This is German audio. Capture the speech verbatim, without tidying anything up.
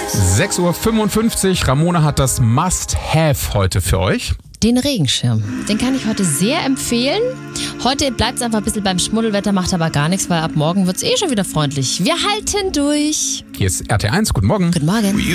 sechs Uhr fünfundfünfzig. Ramona hat das Must-Have heute für euch. Den Regenschirm, den kann ich heute sehr empfehlen. Heute bleibt es einfach ein bisschen beim Schmuddelwetter, macht aber gar nichts, weil ab morgen wird es eh schon wieder freundlich. Wir halten durch. Hier ist R T eins, guten Morgen. Guten Morgen.